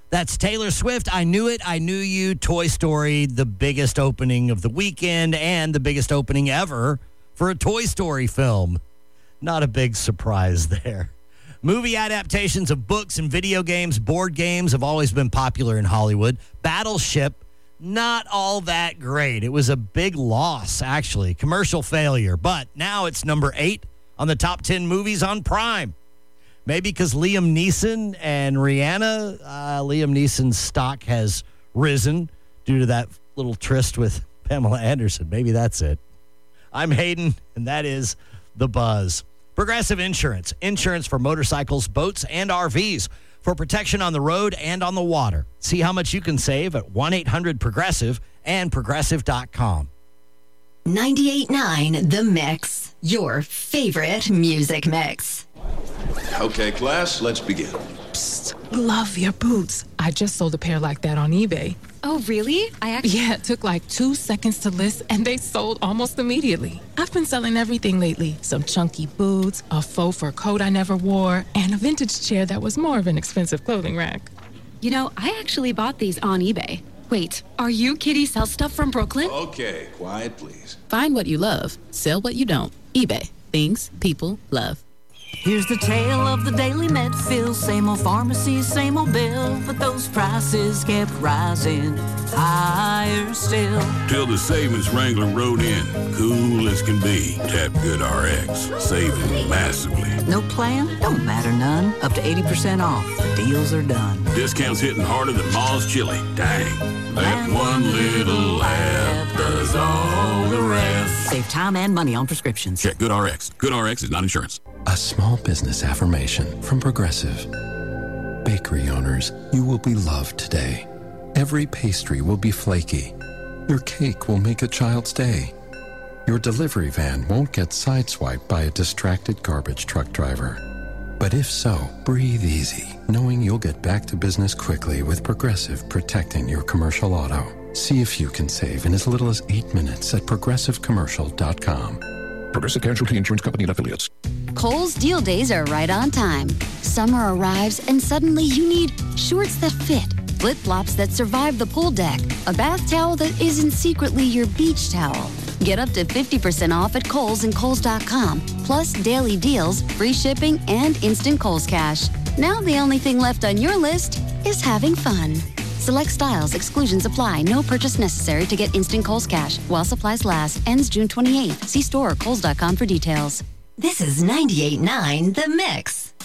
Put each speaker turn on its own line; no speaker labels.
That's Taylor Swift. I Knew It, I Knew You. Toy Story, the biggest opening of the weekend and the biggest opening ever for a Toy Story film. Not a big surprise there. Movie adaptations of books and video games, board games have always been popular in Hollywood. Battleship, not all that great. It was a big loss, actually. Commercial failure. But now it's number 8 on the top 10 movies on Prime. Maybe because Liam Neeson and Rihanna, Liam Neeson's stock has risen due to that little tryst with Pamela Anderson. Maybe that's it. I'm Hayden, and that is The Buzz. Progressive Insurance. Insurance for motorcycles, boats, and RVs. For protection on the road and on the water. See how much you can save at 1-800-PROGRESSIVE and Progressive.com.
98.9 The Mix. Your favorite music mix.
Okay, class, let's begin.
Psst, love your boots. I just sold a pair like that on eBay.
Oh, really?
Yeah, it took like 2 seconds to list, and they sold almost immediately. I've been selling everything lately. Some chunky boots, a faux fur coat I never wore, and a vintage chair that was more of an expensive clothing rack.
You know, I actually bought these on eBay. Wait, are you Kitty Sell Stuff from Brooklyn?
Okay, quiet, please.
Find what you love. Sell what you don't. eBay. Things people love.
Here's the tale of the daily Medfill. Same old pharmacy, same old bill, but those prices kept rising higher still.
Till the savings Wrangler rode in, cool as can be. Tap GoodRx, saving massively.
No plan? Don't matter none. Up to 80% off. The deals are done.
Discounts hitting harder than Ma's chili. Dang. That one little app does all the rest.
Save time and money on prescriptions.
Check GoodRx. GoodRx is not insurance.
A small business affirmation from Progressive. Bakery owners, you will be loved today. Every pastry will be flaky. Your cake will make a child's day. Your delivery van won't get sideswiped by a distracted garbage truck driver. But if so, breathe easy, knowing you'll get back to business quickly with Progressive protecting your commercial auto. See if you can save in as little as 8 minutes at progressivecommercial.com.
Progressive Casualty Insurance Company and Affiliates.
Kohl's deal days are right on time. Summer arrives and suddenly you need shorts that fit, flip-flops that survive the pool deck, a bath towel that isn't secretly your beach towel. Get up to 50% off at Kohl's and Kohl's.com, plus daily deals, free shipping, and instant Kohl's Cash. Now the only thing left on your list is having fun. Select styles, exclusions apply. No purchase necessary to get instant Kohl's Cash. While supplies last. Ends June 28th. See store or Kohl's.com for details.
This is 98.9 The Mix.